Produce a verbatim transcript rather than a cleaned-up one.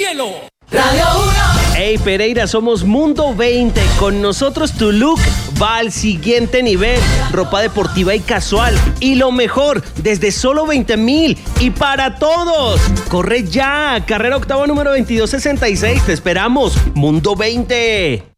cielo. Radio uno. Hey Pereira, somos Mundo veinte. Con nosotros tu look va al siguiente nivel. Ropa deportiva y casual. Y lo mejor, desde solo veinte mil y para todos. Corre ya, carrera octava número veintidós sesenta y seis. Te esperamos. Mundo veinte.